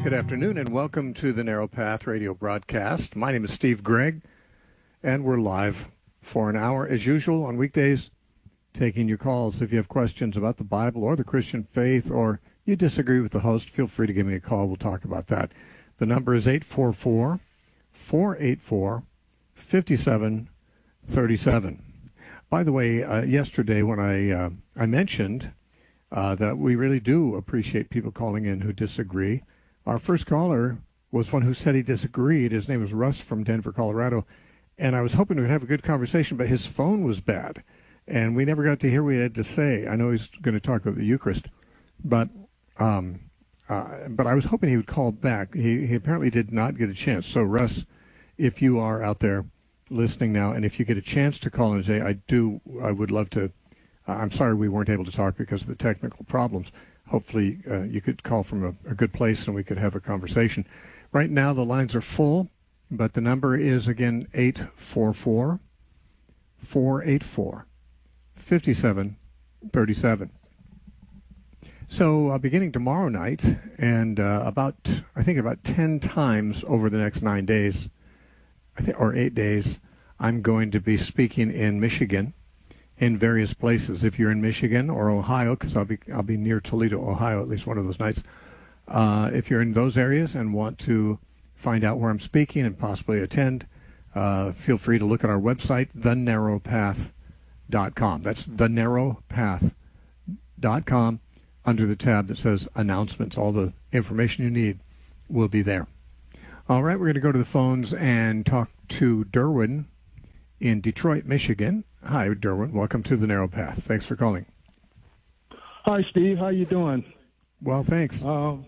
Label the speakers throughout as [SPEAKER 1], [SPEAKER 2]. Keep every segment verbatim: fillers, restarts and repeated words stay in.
[SPEAKER 1] Good afternoon and welcome to the Narrow Path radio broadcast. My name is Steve Gregg, and we're live for an hour as usual on weekdays, taking your calls. If you have questions about the Bible or the Christian faith, or you disagree with the host, feel free to give me a call. We'll talk about that. The number is eight four four, four eight four, five seven three seven. By the way, uh, yesterday when I uh, I mentioned uh, that we really do appreciate people calling in who disagree, our first caller was one who said he disagreed. His name was Russ from Denver, Colorado, and I was hoping we'd have a good conversation, but his phone was bad, and we never got to hear what he had to say. I know he's going to talk about the Eucharist, but um, uh, but I was hoping he would call back. He, he apparently did not get a chance. So, Russ, if you are out there listening now, and if you get a chance to call in today, I do, I would love to. Uh, I'm sorry we weren't able to talk because of the technical problems. Hopefully uh, you could call from a, a good place and we could have a conversation. Right now the lines are full, but the number is, again, eight four four, four eight four, five seven three seven. So uh, beginning tomorrow night, and uh, about, I think about ten times over the next nine days, I think, or eight days, I'm going to be speaking in Michigan, in various places. If you're in Michigan or Ohio, because I'll be I'll be near Toledo, Ohio, at least one of those nights. Uh, if you're in those areas and want to find out where I'm speaking and possibly attend, uh, feel free to look at our website, the narrow path dot com. That's the narrow path dot com. Under the tab that says announcements. All the information you need will be there. All right, we're going to go to the phones and talk to Derwin in Detroit, Michigan. Hi, Derwin. Welcome to the Narrow Path. Thanks for calling.
[SPEAKER 2] Hi, Steve. How you doing?
[SPEAKER 1] Well, thanks.
[SPEAKER 2] Um,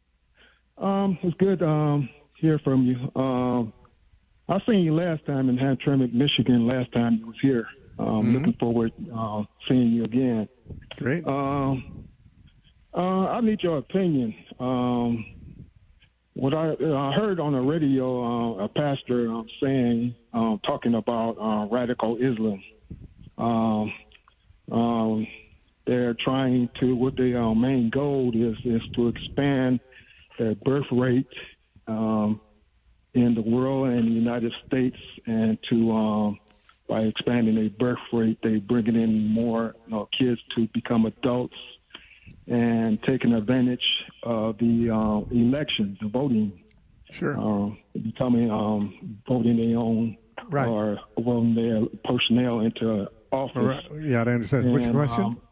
[SPEAKER 2] um, it's good to um, hear from you. Um, I seen you last time in Hamtramck, Michigan. Last time you was here. Um,
[SPEAKER 1] mm-hmm.
[SPEAKER 2] Looking forward uh, seeing you again.
[SPEAKER 1] Great.
[SPEAKER 2] Um, uh, I need your opinion. Um, what I, I heard on the radio, uh, a pastor uh, saying, uh, talking about uh, radical Islam. Um, um, they're trying to, what their uh, main goal is, is to expand their birth rate um, in the world and the United States, and to, um, by expanding their birth rate, they bringing in more you know, kids to become adults and taking advantage of the uh, election, the voting.
[SPEAKER 1] Sure.
[SPEAKER 2] Uh, becoming, um, voting their own,
[SPEAKER 1] right.
[SPEAKER 2] or voting their personnel into office.
[SPEAKER 1] Right. Yeah, I understand. And, which question?
[SPEAKER 2] Um,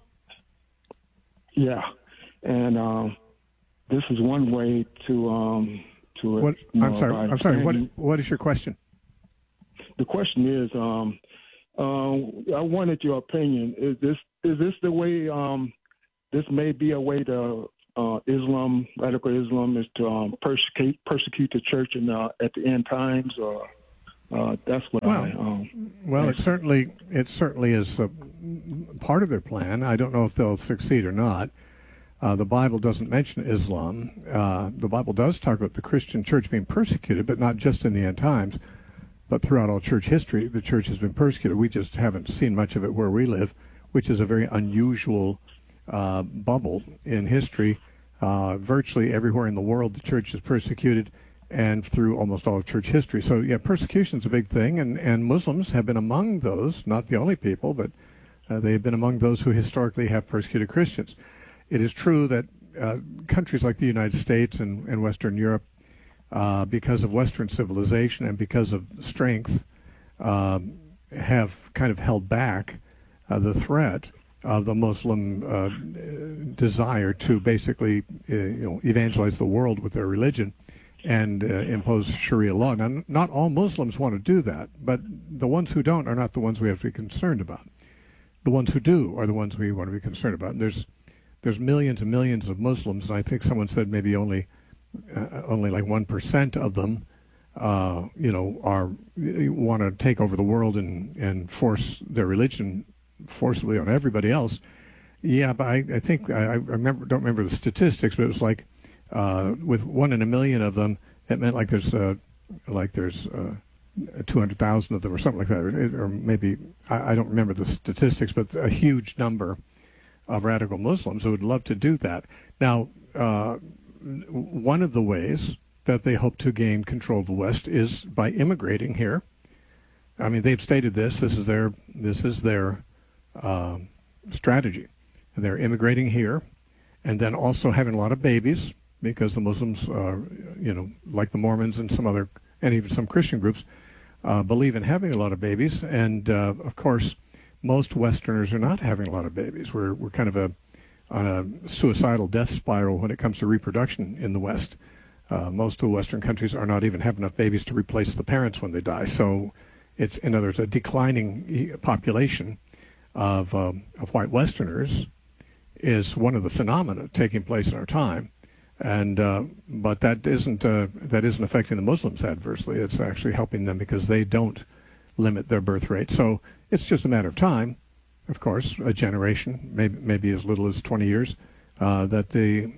[SPEAKER 2] yeah, and um, this is one way to um, to.
[SPEAKER 1] What,
[SPEAKER 2] you know,
[SPEAKER 1] I'm sorry. I'm sorry. What What is your question?
[SPEAKER 2] The question is, um, uh, I wanted your opinion. Is this is this the way? Um, this may be a way to uh, Islam, radical Islam, is to um, persecute persecute the church in uh, at the end times, or uh, that's what
[SPEAKER 1] well,
[SPEAKER 2] I. Um,
[SPEAKER 1] well, it certainly it certainly is a part of their plan. I don't know if they'll succeed or not. Uh, the Bible doesn't mention Islam. Uh, the Bible does talk about the Christian church being persecuted, but not just in the end times, but throughout all church history, the church has been persecuted. We just haven't seen much of it where we live, which is a very unusual uh, bubble in history. Uh, virtually everywhere in the world, the church is persecuted, and through almost all of church history. So, yeah, persecution is a big thing, and, and Muslims have been among those, not the only people, but uh, they have been among those who historically have persecuted Christians. It is true that uh, countries like the United States and, and Western Europe, uh, because of Western civilization and because of strength, uh, have kind of held back uh, the threat of the Muslim uh, desire to basically uh, you know, evangelize the world with their religion and uh, impose Sharia law. Now, not all Muslims want to do that, but the ones who don't are not the ones we have to be concerned about. The ones who do are the ones we want to be concerned about. And there's there's millions and millions of Muslims, and I think someone said maybe only uh, only like one percent of them, uh, you know, are want to take over the world and and force their religion forcibly on everybody else. Yeah, but I, I think I, I remember don't remember the statistics, but it was like uh, with one in a million of them, it meant like there's uh, like there's uh, two hundred thousand of them or something like that, or, or maybe I, I don't remember the statistics, but a huge number of radical Muslims who would love to do that. Now, uh, one of the ways that they hope to gain control of the West is by immigrating here. I mean, they've stated this. This is their this is their uh, strategy. They're immigrating here, and then also having a lot of babies, because the Muslims, uh, you know, like the Mormons and some other, and even some Christian groups, uh, believe in having a lot of babies. And uh, of course, most Westerners are not having a lot of babies. We're we're kind of a on a suicidal death spiral when it comes to reproduction in the West. Uh, most of the Western countries are not even having enough babies to replace the parents when they die. So it's, in other words, a declining population of um, of white Westerners is one of the phenomena taking place in our time. And uh, but that isn't uh, that isn't affecting the Muslims adversely. It's actually helping them because they don't limit their birth rate. So it's just a matter of time, of course, a generation, maybe maybe as little as twenty years, uh, that the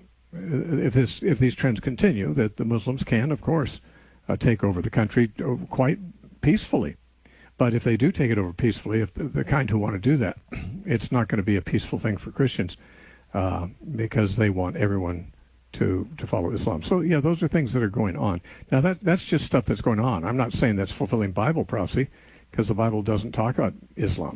[SPEAKER 1] if this if these trends continue, that the Muslims can, of course, uh, take over the country quite peacefully. But if they do take it over peacefully, if the, the kind who want to do that, it's not going to be a peaceful thing for Christians uh, because they want everyone to to follow Islam. So yeah, those are things that are going on. Now that that's just stuff that's going on. I'm not saying that's fulfilling Bible prophecy, because the Bible doesn't talk about Islam.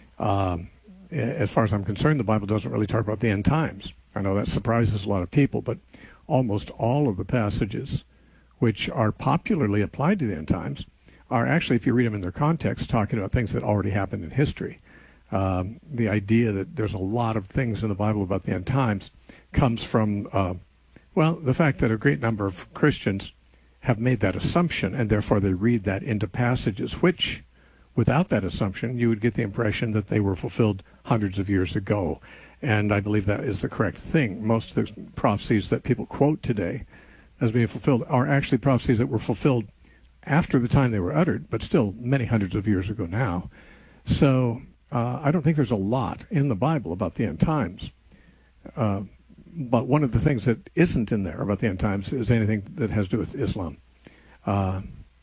[SPEAKER 1] Um, as far as I'm concerned, the Bible doesn't really talk about the end times. I know that surprises a lot of people, but almost all of the passages which are popularly applied to the end times are actually, if you read them in their context, talking about things that already happened in history. Um, the idea that there's a lot of things in the Bible about the end times comes from uh, Well, the fact that a great number of Christians have made that assumption, and therefore they read that into passages, which, without that assumption, you would get the impression that they were fulfilled hundreds of years ago. And I believe that is the correct thing. Most of the prophecies that people quote today as being fulfilled are actually prophecies that were fulfilled after the time they were uttered, but still many hundreds of years ago now. So uh, I don't think there's a lot in the Bible about the end times. Uh, But one of the things that isn't in there about the end times is anything that has to do with Islam. Uh,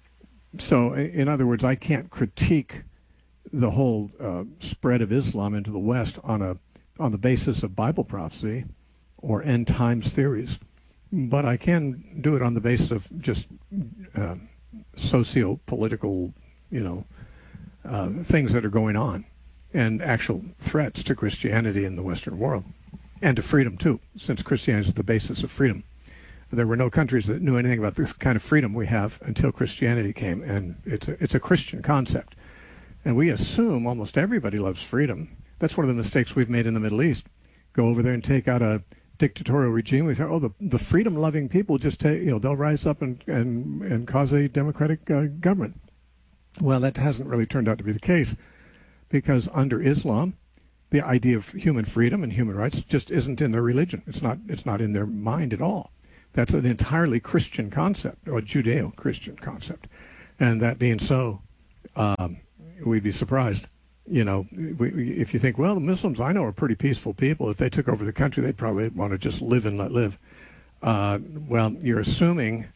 [SPEAKER 1] so, in other words, I can't critique the whole uh, spread of Islam into the West on a on the basis of Bible prophecy or end times theories, but I can do it on the basis of just uh, socio-political, you know, uh, things that are going on and actual threats to Christianity in the Western world. And to freedom, too, since Christianity is the basis of freedom. There were no countries that knew anything about this kind of freedom we have until Christianity came, and it's a, it's a Christian concept. And we assume almost everybody loves freedom. That's one of the mistakes we've made in the Middle East. Go over there and take out a dictatorial regime. We say, oh, the, the freedom-loving people just take, you know, they'll rise up and, and, and cause a democratic uh, government. Well, that hasn't really turned out to be the case, because under Islam, the idea of human freedom and human rights just isn't in their religion. It's not it's not in their mind at all. That's an entirely Christian concept, or a Judeo-Christian concept. And that being so, um, we'd be surprised. You know, we, if you think, well, the Muslims I know are pretty peaceful people. If they took over the country, they'd probably want to just live and let live. Uh, well, you're assuming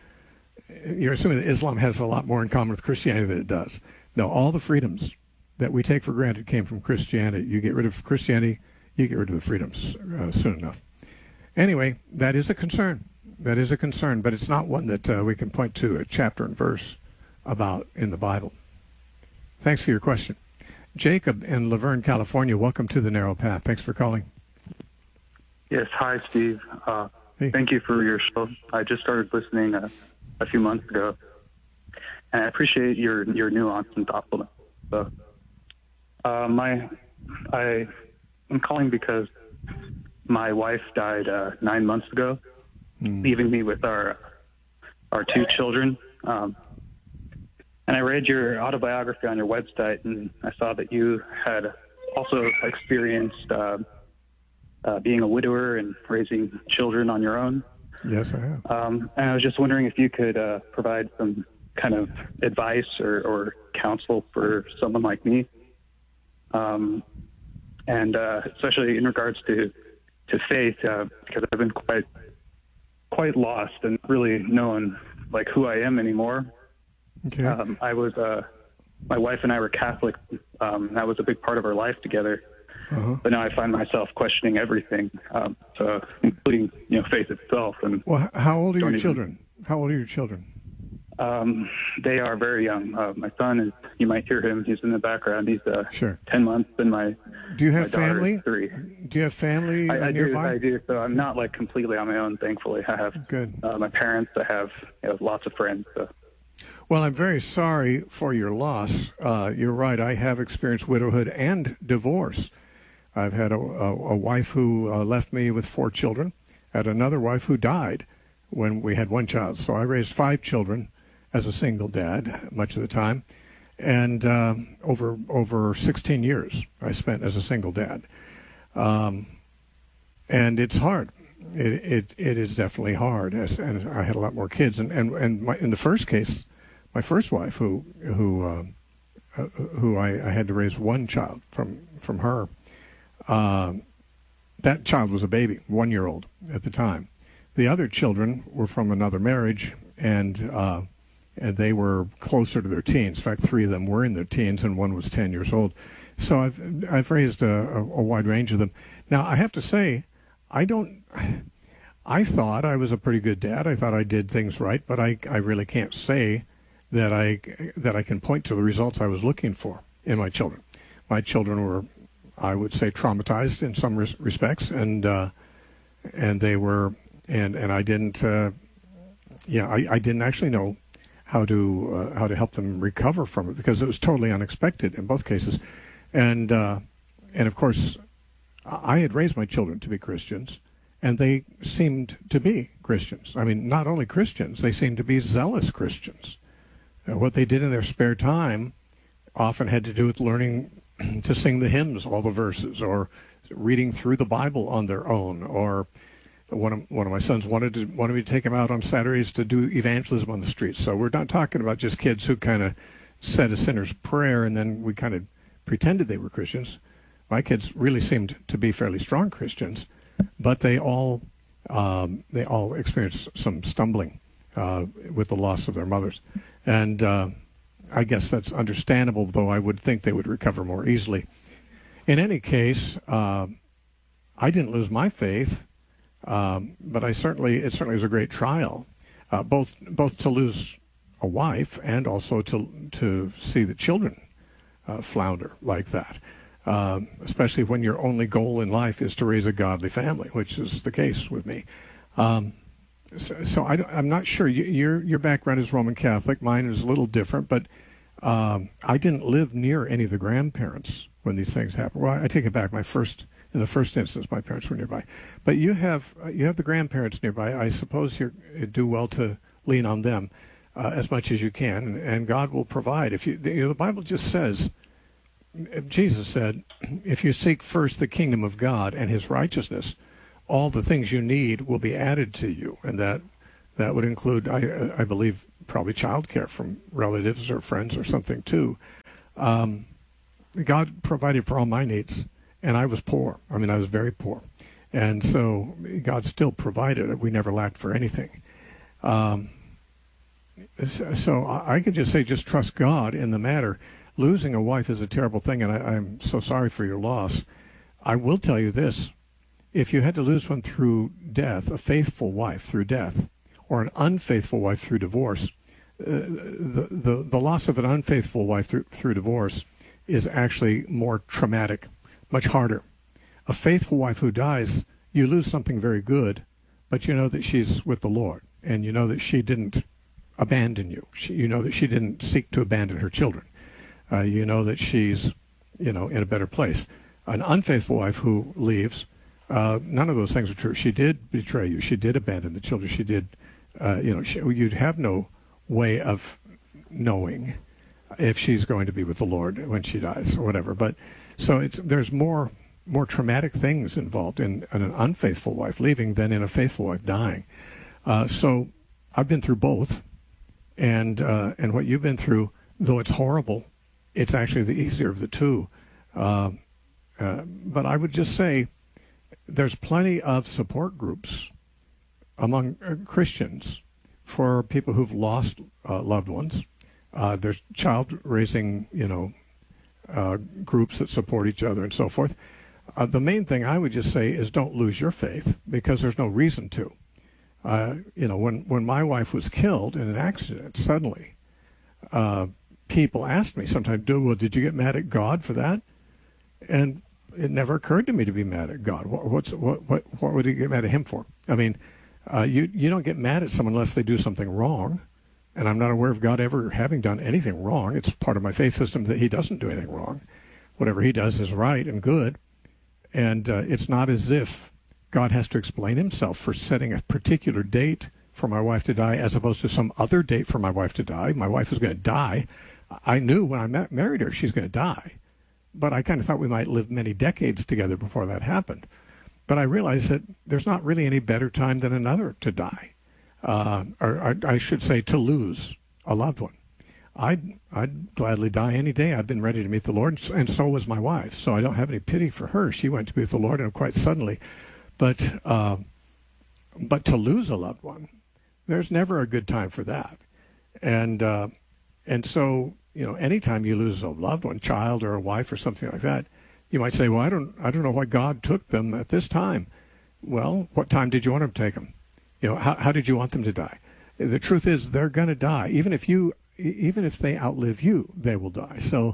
[SPEAKER 1] you're assuming that Islam has a lot more in common with Christianity than it does. No, all the freedoms that we take for granted came from Christianity. You get rid of Christianity, you get rid of the freedoms uh, soon enough. Anyway, that is a concern. That is a concern, but it's not one that uh, we can point to a chapter and verse about in the Bible. Thanks for your question. Jacob in Laverne, California, welcome to The Narrow Path. Thanks for calling.
[SPEAKER 3] Yes, hi, Steve. Uh,
[SPEAKER 1] hey.
[SPEAKER 3] Thank you for your show. I just started listening uh, a few months ago, and I appreciate your, your nuance and thoughtfulness. So, Uh, my, I, I'm calling because my wife died uh, nine months ago, mm. leaving me with our our two children. Um, and I read your autobiography on your website, and I saw that you had also experienced uh, uh, being a widower and raising children on your own.
[SPEAKER 1] Yes, I have.
[SPEAKER 3] Um, and I was just wondering if you could uh, provide some kind of advice or, or counsel for someone like me. Um, and uh, especially in regards to to faith, uh, because I've been quite quite lost and really knowing like who I am anymore.
[SPEAKER 1] Okay.
[SPEAKER 3] Um, I was uh, my wife and I were Catholic. Um, that was a big part of our life together.
[SPEAKER 1] Uh-huh.
[SPEAKER 3] But now I find myself questioning everything, um, so including you know faith itself. And
[SPEAKER 1] well, how old are your
[SPEAKER 3] even,
[SPEAKER 1] children? How old are your children?
[SPEAKER 3] Um, they are very young. Uh, my son is, you might hear him, he's in the background. He's uh,
[SPEAKER 1] sure.
[SPEAKER 3] ten months, and my
[SPEAKER 1] Do you have
[SPEAKER 3] my daughter
[SPEAKER 1] family?
[SPEAKER 3] is three.
[SPEAKER 1] Do you have family
[SPEAKER 3] I, I
[SPEAKER 1] nearby?
[SPEAKER 3] do, I do. So I'm not like completely on my own, thankfully. I have
[SPEAKER 1] Good.
[SPEAKER 3] Uh, my parents, I have you know, lots of friends. So.
[SPEAKER 1] Well, I'm very sorry for your loss. Uh, you're right. I have experienced widowhood and divorce. I've had a, a, a wife who uh, left me with four children, had another wife who died when we had one child. So I raised five children as a single dad much of the time. And uh, over over sixteen years I spent as a single dad. Um, and it's hard. It, it it is definitely hard. As, and I had a lot more kids. And, and, and my, in the first case, my first wife, who who uh, uh, who I, I had to raise one child from from her, uh, that child was a baby, one year old at the time. The other children were from another marriage, and uh, and they were closer to their teens. In fact, three of them were in their teens, and one was ten years old. So I've I've raised a, a, a wide range of them. Now I have to say, I don't. I thought I was a pretty good dad. I thought I did things right, but I I really can't say that I that I can point to the results I was looking for in my children. My children were, I would say, traumatized in some res- respects, and uh, and they were, and and I didn't, uh, yeah, I, I didn't actually know how to uh, how to help them recover from it, because it was totally unexpected in both cases, and uh, and of course, I had raised my children to be Christians, and they seemed to be Christians. I mean, not only Christians, they seemed to be zealous Christians. Uh, what they did in their spare time often had to do with learning to sing the hymns, all the verses, or reading through the Bible on their own. Or one of one of my sons wanted to wanted me to take him out on Saturdays to do evangelism on the streets. So we're not talking about just kids who kind of said a sinner's prayer and then we kind of pretended they were Christians. My kids really seemed to be fairly strong Christians, but they all um, they all experienced some stumbling uh, with the loss of their mothers. And uh, I guess that's understandable, though I would think they would recover more easily. In any case, uh, I didn't lose my faith, um, but I certainly it certainly was a great trial, uh, both both to lose a wife and also to to see the children uh, flounder like that, uh, especially when your only goal in life is to raise a godly family, which is the case with me. Um, So, so I I'm not sure. You, your your background is Roman Catholic. Mine is a little different, but um, I didn't live near any of the grandparents when these things happened. Well, I take it back. My first, in the first instance, my parents were nearby. But you have you have the grandparents nearby. I suppose you do well to lean on them uh, as much as you can, and, and God will provide. If you, you know, the Bible just says, Jesus said, if you seek first the kingdom of God and His righteousness, all the things you need will be added to you, and that that would include, I, I believe, probably childcare from relatives or friends or something too. Um, God provided for all my needs, and I was poor. I mean, I was very poor, and so God still provided. We never lacked for anything. Um, so I could just say, just trust God in the matter. Losing a wife is a terrible thing, and I, I'm so sorry for your loss. I will tell you this. If you had to lose one through death, a faithful wife through death, or an unfaithful wife through divorce, uh, the, the the loss of an unfaithful wife through, through divorce is actually more traumatic, much harder. A faithful wife who dies, you lose something very good, but you know that she's with the Lord, and you know that she didn't abandon you. She, you know that she didn't seek to abandon her children. Uh, you know that she's, you know, in a better place. An unfaithful wife who leaves, Uh, none of those things are true. She did betray you. She did abandon the children. She did, uh, you know, she, you'd have no way of knowing if she's going to be with the Lord when she dies or whatever. But so it's there's more more traumatic things involved in, in an unfaithful wife leaving than in a faithful wife dying. Uh, so I've been through both, and uh, and what you've been through, though it's horrible, it's actually the easier of the two. Uh, uh, but I would just say, there's plenty of support groups among uh, Christians for people who've lost uh, loved ones. Uh, there's child raising, you know, uh, groups that support each other and so forth. Uh, the main thing I would just say is don't lose your faith, because there's no reason to. Uh, you know, when, when my wife was killed in an accident, suddenly, uh, people asked me sometimes, well, did you get mad at God for that? And it never occurred to me to be mad at God. What, what's, what, what, what would you get mad at him for? I mean, uh, you, you don't get mad at someone unless they do something wrong. And I'm not aware of God ever having done anything wrong. It's part of my faith system that he doesn't do anything wrong. Whatever he does is right and good. And uh, it's not as if God has to explain himself for setting a particular date for my wife to die as opposed to some other date for my wife to die. My wife is going to die. I knew when I met, married her she's going to die. But I kind of thought we might live many decades together before that happened. But I realized that there's not really any better time than another to die. Uh, or I, I should say to lose a loved one. I'd, I'd gladly die any day. I've been ready to meet the Lord, and so was my wife. So I don't have any pity for her. She went to be with the Lord, and quite suddenly. But uh, but to lose a loved one, there's never a good time for that. And uh, and so, you know, anytime you lose a loved one, child or a wife or something like that, you might say, well, I don't I don't know why God took them at this time. Well, what time did you want him to take them? You know, how how did you want them to die? The truth is, they're going to die. Even if you, even if they outlive you, they will die. So,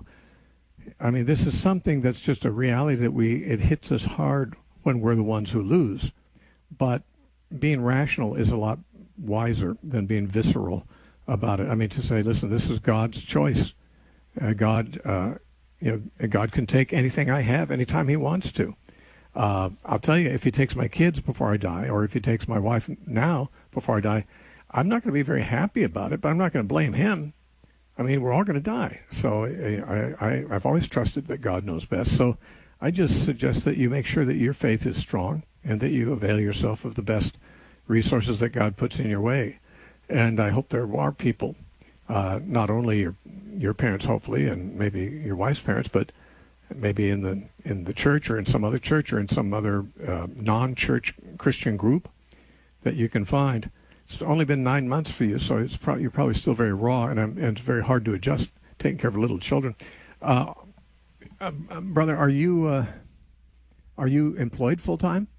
[SPEAKER 1] I mean, this is something that's just a reality that we, it hits us hard when we're the ones who lose. But being rational is a lot wiser than being visceral about it. I mean, to say, listen, this is God's choice. Uh, God, uh, you know, God can take anything I have anytime he wants to. Uh, I'll tell you, if he takes my kids before I die, or if he takes my wife now before I die, I'm not going to be very happy about it, but I'm not going to blame him. I mean, we're all going to die. So I, I, I've always trusted that God knows best. So I just suggest that you make sure that your faith is strong and that you avail yourself of the best resources that God puts in your way. And I hope there are people, uh, not only your your parents, hopefully, and maybe your wife's parents, but maybe in the in the church or in some other church or in some other uh, non-church Christian group that you can find. It's only been nine months for you, so it's pro- you're probably still very raw, and, and it's very hard to adjust taking care of little children. Uh, uh, brother, are you uh, are you employed full time?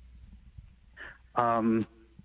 [SPEAKER 3] Um,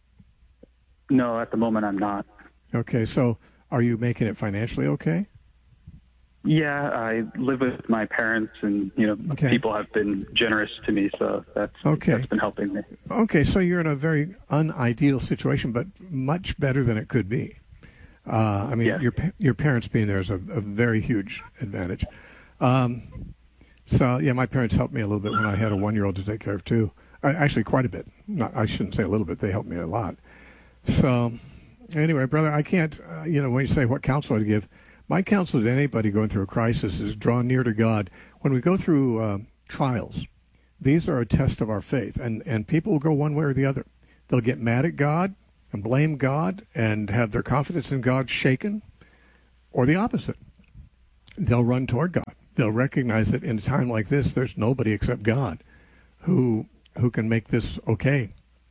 [SPEAKER 3] no, at the moment I'm not.
[SPEAKER 1] Okay, so are you making it financially okay?
[SPEAKER 3] Yeah, I live with my parents, and you know,
[SPEAKER 1] okay.
[SPEAKER 3] people have been generous to me, so that's
[SPEAKER 1] okay.
[SPEAKER 3] that's been helping me.
[SPEAKER 1] Okay, so you're in a very unideal situation, but much better than it could be. Uh, I mean,
[SPEAKER 3] yeah.
[SPEAKER 1] your your parents being there is a, a very huge advantage. Um, so yeah, my parents helped me a little bit when I had a one-year-old to take care of too. I, actually, quite a bit. Not, I shouldn't say a little bit. They helped me a lot. So anyway, brother, I can't. Uh, you know, when you say what counsel to give. My counsel to anybody going through a crisis is draw near to God. When we go through uh, trials, these are a test of our faith, and, and people will go one way or the other. They'll get mad at God and blame God and have their confidence in God shaken, or the opposite. They'll run toward God. They'll recognize that in a time like this, there's nobody except God who who can make this okay.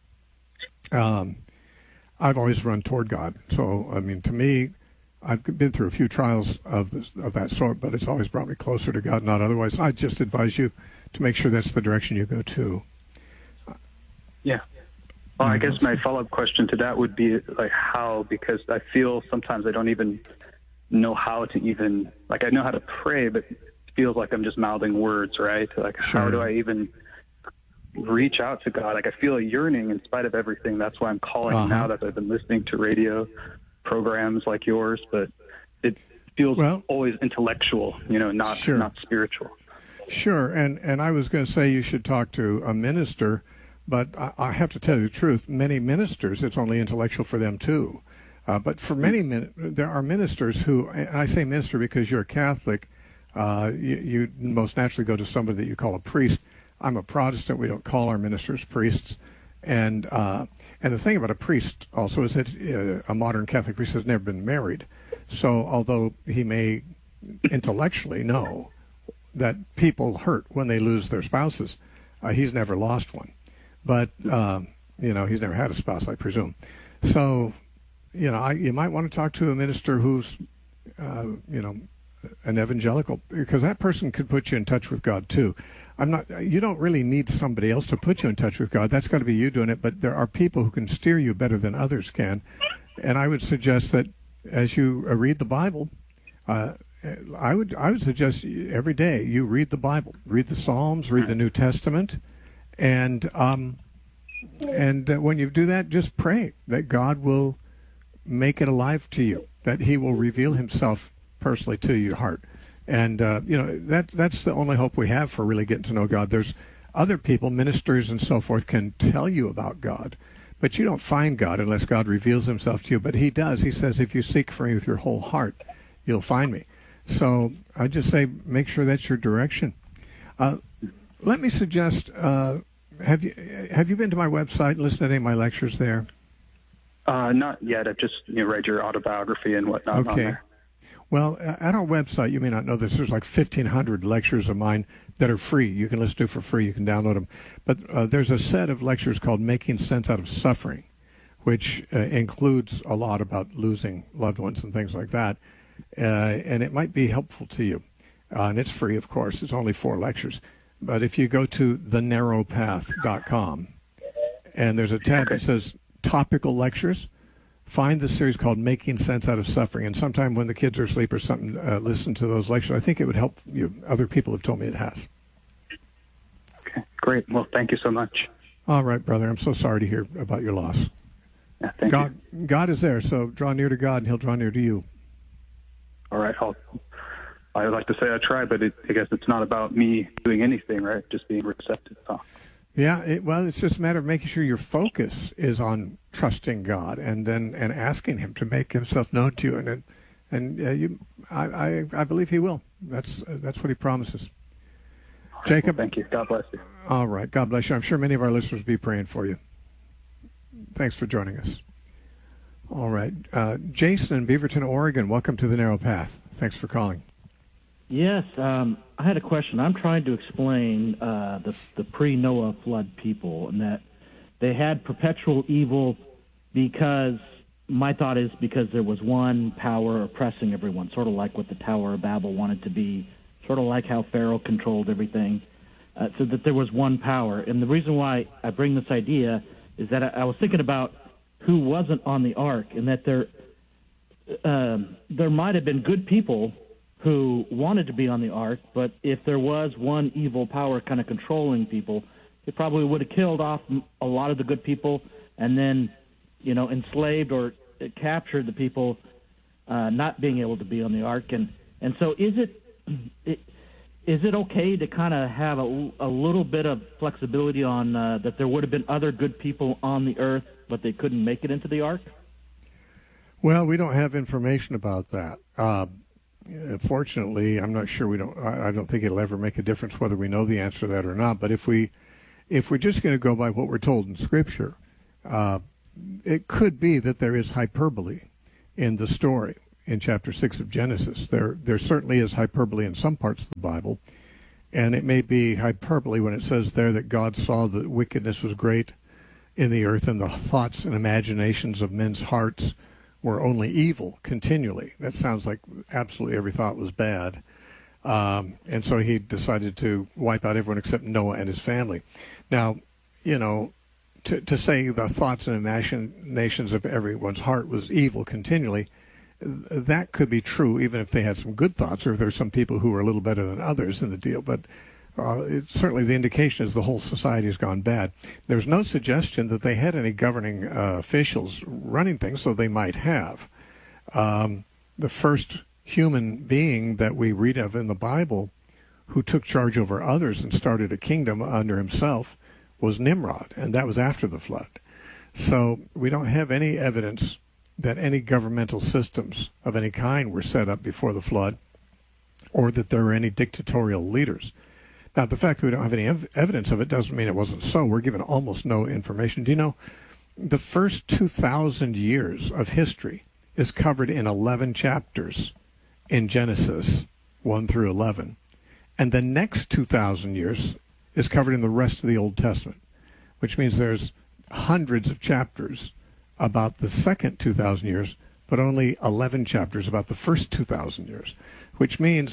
[SPEAKER 1] Um, I've always run toward God. So, I mean, to me, I've been through a few trials of this, of that sort, but it's always brought me closer to God, not otherwise. I just advise you to make sure that's the direction you go to.
[SPEAKER 3] Yeah. Well, I guess my follow-up question to that would be, like, how, because I feel sometimes I don't even know how to even, like, I know how to pray, but it feels like I'm just mouthing words, right? Like,
[SPEAKER 1] sure.
[SPEAKER 3] How do I even reach out to God? Like, I feel a yearning in spite of everything. That's why I'm calling uh-huh. now that I've been listening to radio programs like yours, but it feels well, always intellectual, you know, not
[SPEAKER 1] sure.
[SPEAKER 3] not spiritual.
[SPEAKER 1] Sure, and and I was going to say you should talk to a minister, but I, I have to tell you the truth. Many ministers, it's only intellectual for them too. Uh, but for many, min- there are ministers who, and I say minister because you're a Catholic, uh, you, you most naturally go to somebody that you call a priest. I'm a Protestant. We don't call our ministers priests, and. Uh, And the thing about a priest also is that uh, a modern Catholic priest has never been married. So although he may intellectually know that people hurt when they lose their spouses, uh, he's never lost one. But, uh, you know, he's never had a spouse, I presume. So, you know, I, you might want to talk to a minister who's, uh, you know, an evangelical, because that person could put you in touch with God too. I'm not. You don't really need somebody else to put you in touch with God. That's got to be you doing it. But there are people who can steer you better than others can. And I would suggest that as you uh, read the Bible, uh, I would I would suggest every day you read the Bible, read the Psalms, read the New Testament, and um, and uh, when you do that, just pray that God will make it alive to you, that He will reveal Himself personally to your heart. And, uh, you know, that that's the only hope we have for really getting to know God. There's other people, ministers and so forth, can tell you about God. But you don't find God unless God reveals Himself to you. But He does. He says, if you seek for Me with your whole heart, you'll find Me. So I just say make sure that's your direction. Uh, let me suggest, uh, have you have you been to my website and listened to any of my lectures there?
[SPEAKER 3] Uh, not yet. I've just you know, read your autobiography and whatnot
[SPEAKER 1] okay.
[SPEAKER 3] on there.
[SPEAKER 1] Well, at our website, you may not know this, there's like fifteen hundred lectures of mine that are free. You can listen to for free. You can download them. But uh, there's a set of lectures called Making Sense Out of Suffering, which uh, includes a lot about losing loved ones and things like that. Uh, and it might be helpful to you. Uh, and it's free, of course. It's only four lectures. But if you go to the narrow path dot com, and there's a tab
[SPEAKER 3] okay.
[SPEAKER 1] that says Topical Lectures, find the series called Making Sense Out of Suffering. And sometime when the kids are asleep or something, uh, listen to those lectures. I think it would help you. Other people have told me it has.
[SPEAKER 3] Okay, great. Well, thank you so much.
[SPEAKER 1] All right, brother. I'm so sorry to hear about your loss.
[SPEAKER 3] Yeah, thank
[SPEAKER 1] God,
[SPEAKER 3] you.
[SPEAKER 1] God is there, so draw near to God, and He'll draw near to you.
[SPEAKER 3] All right. I'll, I would like to say I try, but it, I guess it's not about me doing anything, right? Just being receptive. Oh.
[SPEAKER 1] Yeah, it, well, it's just a matter of making sure your focus is on trusting God and then and asking Him to make Himself known to you, and and uh, you, I, I I believe He will. That's uh, that's what He promises.
[SPEAKER 3] Right,
[SPEAKER 1] Jacob,
[SPEAKER 3] well, thank you. God bless you.
[SPEAKER 1] All right, God bless you. I'm sure many of our listeners will be praying for you. Thanks for joining us. All right, uh, Jason in Beaverton, Oregon. Welcome to the Narrow Path. Thanks for calling.
[SPEAKER 4] Yes, um, I had a question. I'm trying to explain uh, the, the pre-Noah flood people, and that they had perpetual evil because, my thought is because there was one power oppressing everyone, sort of like what the Tower of Babel wanted to be, sort of like how Pharaoh controlled everything, uh, so that there was one power. And the reason why I bring this idea is that I, I was thinking about who wasn't on the ark, and that there, um, there might have been good people who wanted to be on the ark, but if there was one evil power kind of controlling people, it probably would have killed off a lot of the good people and then, you know, enslaved or captured the people uh, not being able to be on the ark. And, and so is it, it is it okay to kind of have a, a little bit of flexibility on uh, that there would have been other good people on the earth, but they couldn't make it into the ark?
[SPEAKER 1] Well, we don't have information about that. Uh, Fortunately, I'm not sure we don't. I don't think it'll ever make a difference whether we know the answer to that or not. But if we, if we're just going to go by what we're told in Scripture, uh, it could be that there is hyperbole in the story in chapter six of Genesis. There, there certainly is hyperbole in some parts of the Bible, and it may be hyperbole when it says there that God saw that wickedness was great in the earth, and the thoughts and imaginations of men's hearts were only evil continually. That sounds like absolutely every thought was bad. Um, and so he decided to wipe out everyone except Noah and his family. Now, you know, to, to say the thoughts and imaginations of everyone's heart was evil continually, that could be true even if they had some good thoughts, or if there's some people who were a little better than others in the deal. But Uh, it, certainly the indication is the whole society has gone bad. There's no suggestion that they had any governing uh, officials running things, so they might have. Um, the first human being that we read of in the Bible who took charge over others and started a kingdom under himself was Nimrod, and that was after the flood. So we don't have any evidence that any governmental systems of any kind were set up before the flood, or that there were any dictatorial leaders. Now, the fact that we don't have any ev- evidence of it doesn't mean it wasn't so. We're given almost no information. Do you know, the first two thousand years of history is covered in eleven chapters in Genesis one through eleven. And the next two thousand years is covered in the rest of the Old Testament, which means there's hundreds of chapters about the second two thousand years, but only eleven chapters about the first two thousand years, which means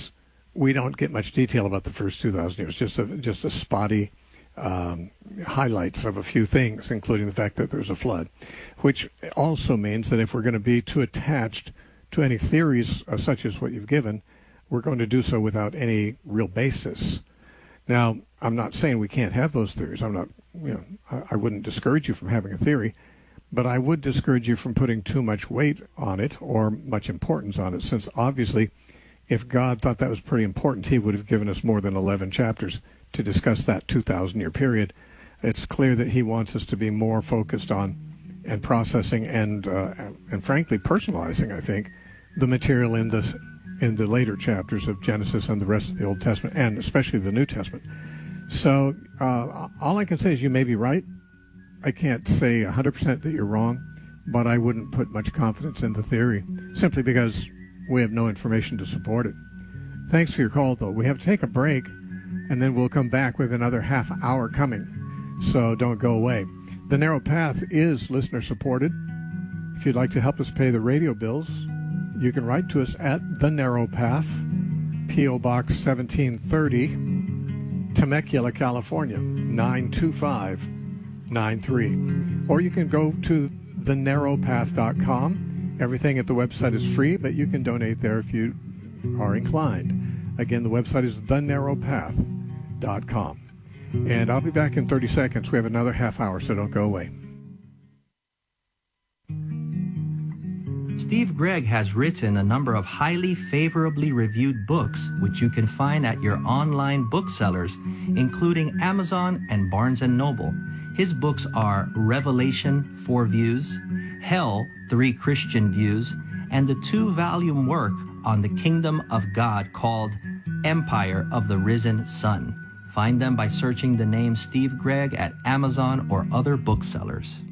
[SPEAKER 1] we don't get much detail about the first two thousand years, just a, just a spotty um, highlights of a few things, including the fact that there's a flood, which also means that if we're going to be too attached to any theories uh, such as what you've given, we're going to do so without any real basis. Now, I'm not saying we can't have those theories. I'm not, you know, I, I wouldn't discourage you from having a theory, but I would discourage you from putting too much weight on it or much importance on it, since obviously if God thought that was pretty important, he would have given us more than eleven chapters to discuss that two thousand year period. It's clear that he wants us to be more focused on and processing and, uh, and frankly, personalizing, I think, the material in the, in the later chapters of Genesis and the rest of the Old Testament, and especially the New Testament. So uh, all I can say is you may be right. I can't say one hundred percent that you're wrong, but I wouldn't put much confidence in the theory, simply because we have no information to support it. Thanks for your call, though. We have to take a break, and then we'll come back with another half hour coming, so don't go away. The Narrow Path is listener-supported. If you'd like to help us pay the radio bills, you can write to us at The Narrow Path, P O. Box seventeen thirty, Temecula, California, nine two five nine three. Or you can go to the narrow path dot com. Everything at the website is free, but you can donate there if you are inclined. Again, the website is the narrow path dot com. And I'll be back in thirty seconds. We have another half hour, so don't go away.
[SPEAKER 5] Steve Gregg has written a number of highly favorably reviewed books, which you can find at your online booksellers, including Amazon and Barnes and Noble. His books are Revelation, Four Views, Hell, Three Christian Views, and the two-volume work on the Kingdom of God called Empire of the Risen Sun. Find them by searching the name Steve Gregg at Amazon or other booksellers.